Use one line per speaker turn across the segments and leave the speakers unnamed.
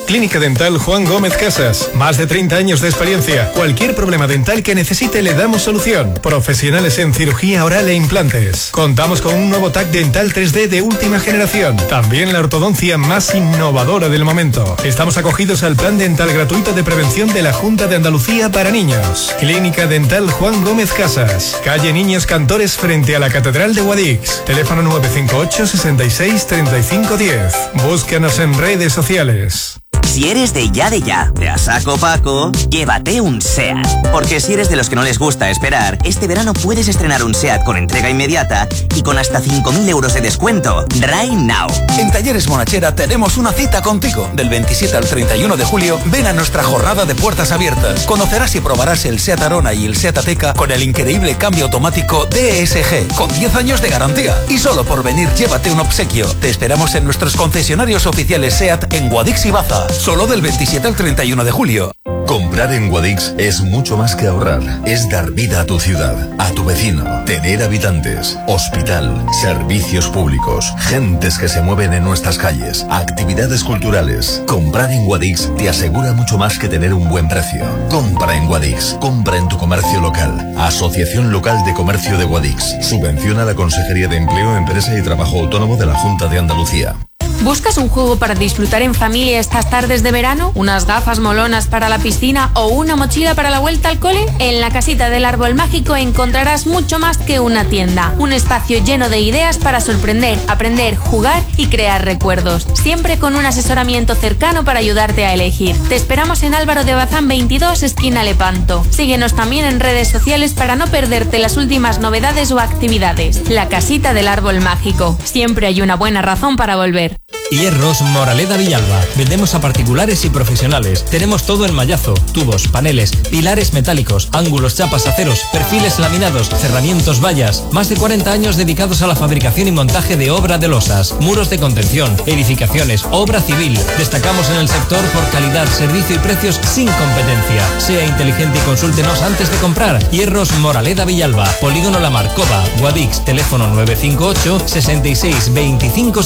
Clínica Dental Juan Gómez Casas. Más de 30 años de experiencia. Cualquier problema dental que necesite le damos solución. Profesionales en cirugía oral e implantes. Contamos con un nuevo TAC dental 3D de última generación. También la ortodoncia más innovadora del momento. Estamos acogidos al plan dental gratuito de prevención de la Junta de Andalucía para niños. Clínica Dental Juan Gómez Casas. Calle Niños Cantores frente a la Catedral de Guadix. Teléfono 958 66 35 10. Búscanos en redes sociales.
Si eres de ya, de a saco Paco, llévate un SEAT. Porque si eres de los que no les gusta esperar, este verano puedes estrenar un SEAT con entrega inmediata y con hasta 5.000 euros de descuento. Right now.
En Talleres Monachera tenemos una cita contigo. Del 27 al 31 de julio, ven a nuestra jornada de puertas abiertas. Conocerás y probarás el SEAT Arona y el SEAT Ateca con el increíble cambio automático DSG, con 10 años de garantía. Y solo por venir, llévate un obsequio. Te esperamos en nuestros concesionarios oficiales SEAT en Guadix y Baza. Solo del 27 al 31 de julio.
Comprar en Guadix es mucho más que ahorrar. Es dar vida a tu ciudad, a tu vecino, tener habitantes, hospital, servicios públicos, gentes que se mueven en nuestras calles, actividades culturales. Comprar en Guadix te asegura mucho más que tener un buen precio. Compra en Guadix. Compra en tu comercio local. Asociación Local de Comercio de Guadix. Subvenciona la Consejería de Empleo, Empresa y Trabajo Autónomo de la Junta de Andalucía.
¿Buscas un juego para disfrutar en familia estas tardes de verano? ¿Unas gafas molonas para la piscina o una mochila para la vuelta al cole? En la casita del Árbol Mágico encontrarás mucho más que una tienda. Un espacio lleno de ideas para sorprender, aprender, jugar y crear recuerdos. Siempre con un asesoramiento cercano para ayudarte a elegir. Te esperamos en Álvaro de Bazán 22, esquina Lepanto. Síguenos también en redes sociales para no perderte las últimas novedades o actividades. La casita del Árbol Mágico. Siempre hay una buena razón para volver.
Hierros Moraleda Villalba. Vendemos a particulares y profesionales. Tenemos todo en mallazo, tubos, paneles, pilares metálicos, ángulos, chapas, aceros, perfiles laminados, cerramientos, vallas. Más de 40 años dedicados a la fabricación y montaje de obra de losas, muros de contención, edificaciones, obra civil. Destacamos en el sector por calidad, servicio y precios sin competencia. Sea inteligente y consúltenos antes de comprar. Hierros Moraleda Villalba. Polígono La Marcova, Guadix. Teléfono 958 66 25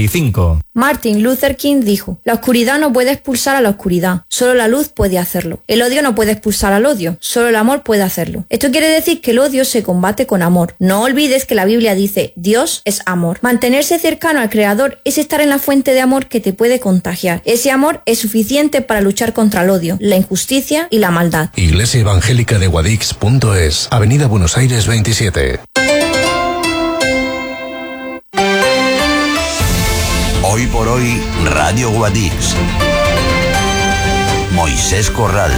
65.
Martin Luther King dijo: la oscuridad no puede expulsar a la oscuridad, solo la luz puede hacerlo. El odio no puede expulsar al odio, solo el amor puede hacerlo. Esto quiere decir que el odio se combate con amor. No olvides que la Biblia dice: Dios es amor. Mantenerse cercano al Creador es estar en la fuente de amor que te puede contagiar. Ese amor es suficiente para luchar contra el odio, la injusticia y la maldad.
Iglesia Evangélica de Guadix.es, Avenida Buenos Aires 27.
Hoy por hoy, Radio Guadix. Moisés Corral.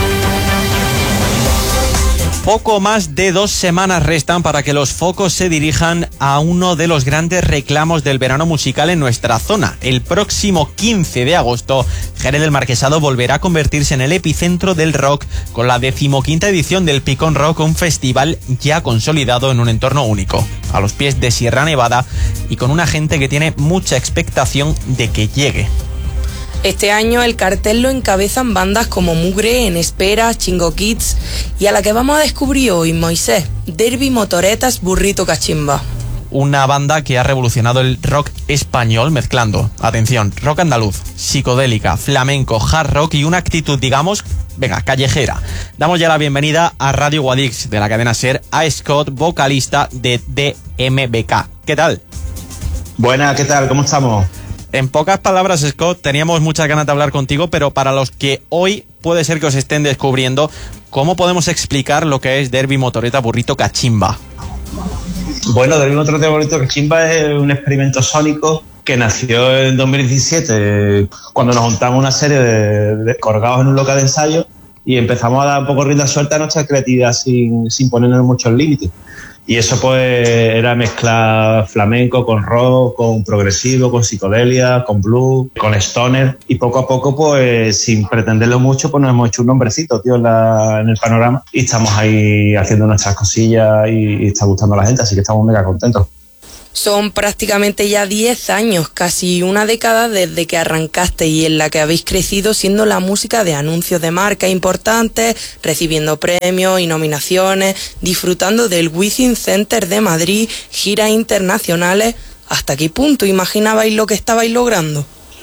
Poco más de 2 semanas restan para que los focos se dirijan a uno de los grandes reclamos del verano musical en nuestra zona. El próximo 15 de agosto, Jerez del Marquesado volverá a convertirse en el epicentro del rock con la 15ª edición del Picón Rock, un festival ya consolidado en un entorno único, a los pies de Sierra Nevada y con una gente que tiene mucha expectación de que llegue.
Este año el cartel lo encabezan bandas como Mugre, En Espera, Chingo Kids y a la que vamos a descubrir hoy, Moisés, Derby Motoretas Burrito Cachimba.
Una banda que ha revolucionado el rock español mezclando, atención, rock andaluz, psicodélica, flamenco, hard rock y una actitud, digamos, callejera. Damos ya la bienvenida a Radio Guadix de la cadena SER a Scott, vocalista de DMBK. ¿Qué tal?
Buenas, ¿qué tal? ¿Cómo estamos?
En pocas palabras, Scott, teníamos muchas ganas de hablar contigo, pero para los que hoy puede ser que os estén descubriendo, ¿cómo podemos explicar lo que es Derby Motoreta Burrito Cachimba?
Bueno, Derby Motoreta Burrito Cachimba es un experimento sónico que nació en 2017, cuando nos juntamos una serie de colgados en un local de ensayo y empezamos a dar un poco rienda suelta a nuestra creatividad sin ponernos muchos límites. Y eso pues era mezclar flamenco con rock, con progresivo, con psicodelia, con blues, con stoner. Y poco a poco, pues sin pretenderlo mucho, pues nos hemos hecho un nombrecito, tío, en el panorama. Y estamos ahí haciendo nuestras cosillas y está gustando a la gente, así que estamos mega contentos.
Son prácticamente ya 10 años, casi una década desde que arrancaste y en la que habéis crecido siendo la música de anuncios de marca importantes, recibiendo premios y nominaciones, disfrutando del Wizzing Center de Madrid, giras internacionales. ¿Hasta qué punto imaginabais lo que estabais logrando?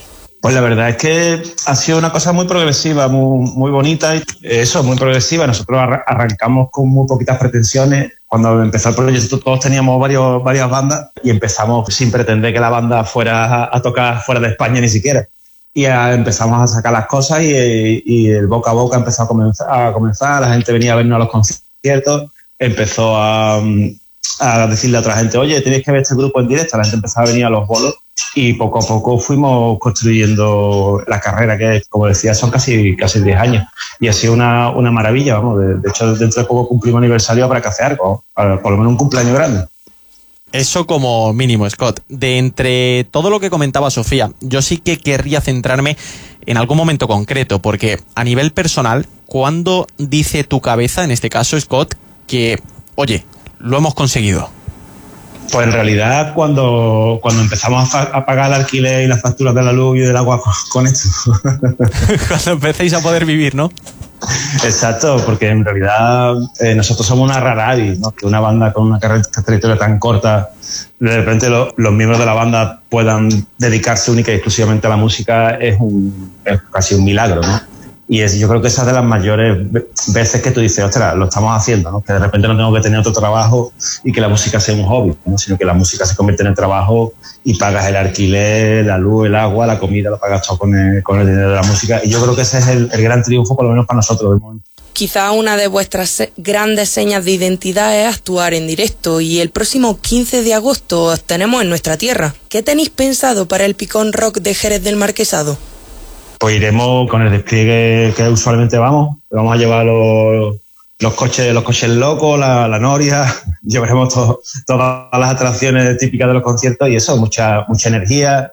Pues la verdad es que ha sido una cosa muy progresiva, muy bonita, y eso, muy progresiva. Nosotros arrancamos con muy poquitas pretensiones. Cuando empezó el proyecto todos teníamos varias bandas y empezamos sin pretender que la banda fuera a tocar fuera de España ni siquiera. Y empezamos a sacar las cosas y el boca a boca empezó a comenzar, la gente venía a vernos a los conciertos, empezó a decirle a otra gente, oye, tenéis que ver este grupo en directo, la gente empezó a venir a los bolos y poco a poco fuimos construyendo la carrera que, como decía, son casi 10 años y ha sido una maravilla, vamos, de hecho dentro de poco cumplimos aniversario para que hacer algo, por lo menos un cumpleaños grande.
Eso como mínimo, Scott. De entre todo lo que comentaba Sofía, yo sí que querría centrarme en algún momento concreto, porque a nivel personal, ¿cuándo dice tu cabeza, en este caso, Scott, que, oye, lo hemos conseguido?
Pues en realidad cuando empezamos a pagar el alquiler y las facturas de la luz y del agua con esto.
Cuando empecéis a poder vivir, ¿no?
Exacto, porque en realidad nosotros somos una rara avis, ¿no? Que una banda con una trayectoria tan corta, de repente los miembros de la banda puedan dedicarse única y exclusivamente a la música es casi un milagro, ¿no? Y yo creo que esa es de las mayores veces que tú dices, ostras, lo estamos haciendo, ¿no? Que de repente no tengo que tener otro trabajo y que la música sea un hobby, ¿no? Sino que la música se convierte en el trabajo y pagas el alquiler, la luz, el agua, la comida, lo pagas todo con el dinero de la música. Y yo creo que ese es el gran triunfo, por lo menos para nosotros, de momento.
Quizá una de vuestras grandes señas de identidad es actuar en directo y el próximo 15 de agosto os tenemos en nuestra tierra. ¿Qué tenéis pensado para el Picón Rock de Jerez del Marquesado?
Pues iremos con el despliegue que usualmente vamos a llevar los coches locos, la noria, llevaremos todas las atracciones típicas de los conciertos y eso, mucha energía,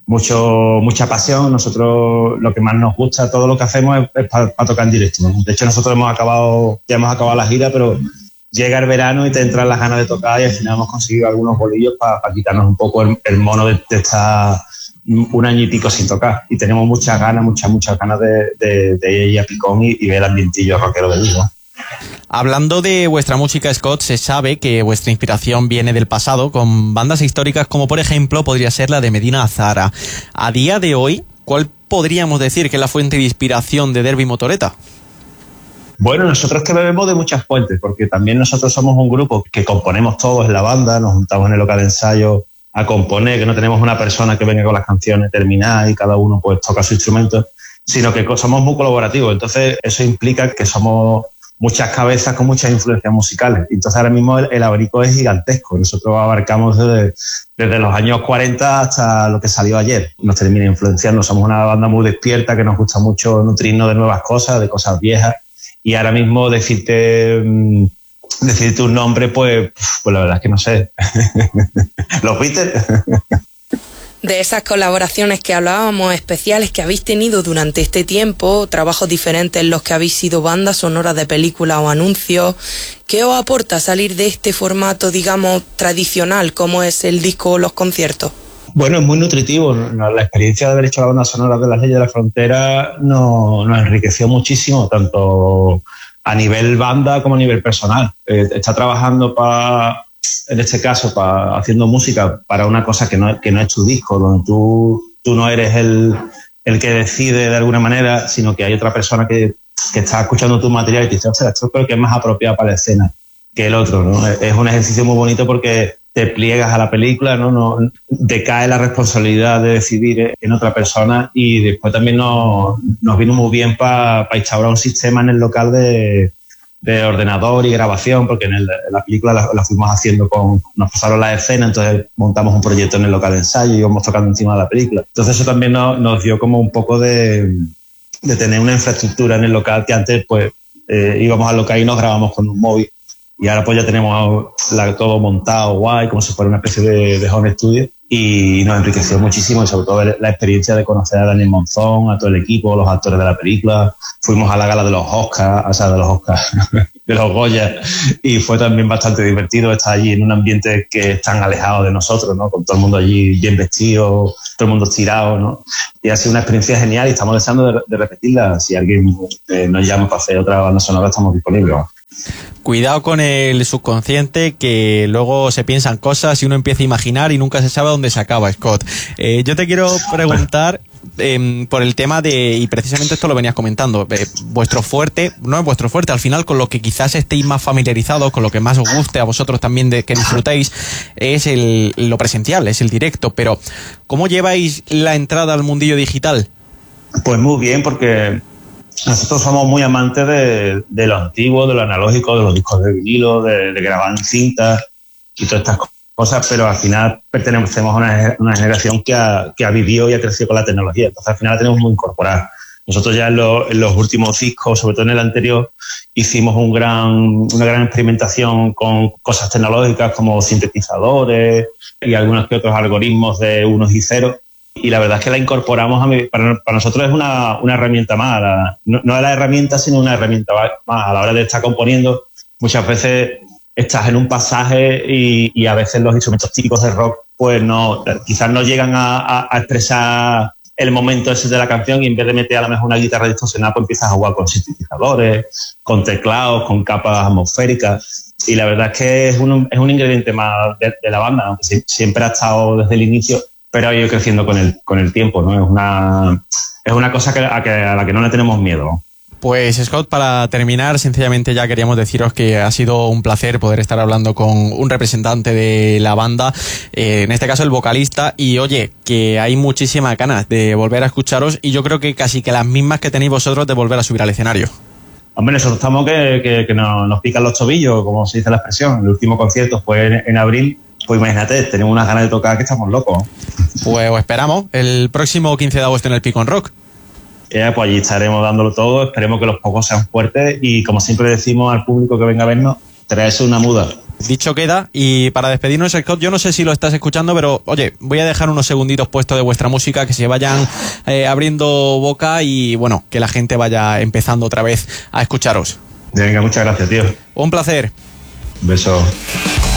mucha pasión. Nosotros lo que más nos gusta, todo lo que hacemos es para tocar en directo, ¿no? De hecho nosotros ya hemos acabado la gira, pero llega el verano y te entran las ganas de tocar y al final hemos conseguido algunos bolillos para quitarnos un poco el mono de estar un año y pico sin tocar y tenemos muchas ganas de ir a Picón y ver el ambientillo rockero del mismo.
Hablando de vuestra música, Scott, se sabe que vuestra inspiración viene del pasado con bandas históricas como por ejemplo podría ser la de Medina Azahara. A día de hoy, ¿cuál podríamos decir que es la fuente de inspiración de Derby Motoreta?
Bueno, nosotros que bebemos de muchas fuentes, porque también nosotros somos un grupo que componemos todos en la banda, nos juntamos en el local de ensayo a componer, que no tenemos una persona que venga con las canciones terminadas y cada uno pues toca su instrumento, sino que somos muy colaborativos. Entonces eso implica que somos muchas cabezas con muchas influencias musicales. Entonces ahora mismo el abanico es gigantesco. Nosotros abarcamos desde los años 40 hasta lo que salió ayer. Nos termina influenciando. Somos una banda muy despierta que nos gusta mucho nutrirnos de nuevas cosas, de cosas viejas. Y ahora mismo decirte un nombre, pues la verdad es que no sé. ¿Los Beatles?
De esas colaboraciones que hablábamos, especiales que habéis tenido durante este tiempo, trabajos diferentes en los que habéis sido bandas sonoras de películas o anuncios, ¿qué os aporta salir de este formato, digamos, tradicional como es el disco o los conciertos?
Bueno, es muy nutritivo. La experiencia de haber hecho la banda sonora de Las Leyes de la Frontera nos enriqueció muchísimo, tanto a nivel banda como a nivel personal. Está trabajando en este caso, haciendo música para una cosa que no es tu disco, donde tú no eres el que decide de alguna manera, sino que hay otra persona que está escuchando tu material y te dice, o sea, esto creo que es más apropiado para la escena que el otro, ¿no? Es un ejercicio muy bonito porque te pliegas a la película, no decae la responsabilidad de decidir en otra persona y después también nos vino muy bien para instaurar un sistema en el local de ordenador y grabación, porque en la película la fuimos haciendo nos pasaron la escena, entonces montamos un proyecto en el local de ensayo y íbamos tocando encima de la película. Entonces eso también nos dio como un poco de tener una infraestructura en el local que antes pues íbamos al local y nos grabamos con un móvil y ahora pues ya tenemos todo montado guay, como si fuera una especie de home studio y nos enriqueció muchísimo y sobre todo la experiencia de conocer a Daniel Monzón, a todo el equipo, los actores de la película. Fuimos a la gala de los Oscars, de los Goya, y fue también bastante divertido estar allí en un ambiente que es tan alejado de nosotros, ¿no? Con todo el mundo allí bien vestido, todo el mundo estirado, ¿no? Y ha sido una experiencia genial y estamos deseando de repetirla. Si alguien nos llama para hacer otra banda sonora, estamos disponibles, ¿no?
Cuidado con el subconsciente, que luego se piensan cosas y uno empieza a imaginar y nunca se sabe dónde se acaba, Scott. Yo te quiero preguntar por el tema de, y precisamente esto lo venías comentando, vuestro fuerte, no es vuestro fuerte, al final con lo que quizás estéis más familiarizados, con lo que más os guste a vosotros también de que disfrutéis, es lo presencial, es el directo, pero ¿cómo lleváis la entrada al mundillo digital?
Pues muy bien, porque nosotros somos muy amantes de lo antiguo, de lo analógico, de los discos de vinilo, de grabar en cintas y todas estas cosas, pero al final pertenecemos a una generación que ha vivido y ha crecido con la tecnología. Entonces al final la tenemos muy incorporada. Nosotros ya en los últimos discos, sobre todo en el anterior, hicimos una gran experimentación con cosas tecnológicas como sintetizadores y algunos que otros algoritmos de unos y ceros. Y la verdad es que la incorporamos para nosotros es una herramienta más, no la herramienta, sino una herramienta más. A la hora de estar componiendo, muchas veces estás en un pasaje y a veces los instrumentos típicos del rock pues quizás no llegan a expresar el momento ese de la canción, y en vez de meter a lo mejor una guitarra distorsionada, pues empiezas a jugar con sintetizadores, con teclados, con capas atmosféricas, y la verdad es que es un ingrediente más de la banda, aunque siempre ha estado desde el inicio, pero ha ido creciendo con el tiempo, ¿no? Es una cosa a la que no le tenemos miedo.
Pues Scott, para terminar, sencillamente ya queríamos deciros que ha sido un placer poder estar hablando con un representante de la banda, en este caso el vocalista, y oye, que hay muchísimas ganas de volver a escucharos, y yo creo que casi que las mismas que tenéis vosotros de volver a subir al escenario.
Hombre, nosotros estamos que nos pican los tobillos, como se dice la expresión. El último concierto fue en abril. Pues imagínate, tenemos unas ganas de tocar que estamos locos.
Pues os esperamos el próximo 15 de agosto en el Picon Rock.
Pues allí estaremos dándolo todo, esperemos que los pocos sean fuertes y, como siempre decimos al público que venga a vernos, traerse una muda.
Dicho queda, y para despedirnos, Scott, yo no sé si lo estás escuchando, pero oye, voy a dejar unos segunditos puestos de vuestra música, que se vayan abriendo boca y bueno, que la gente vaya empezando otra vez a escucharos.
Venga, muchas gracias, tío.
Un placer.
Un beso.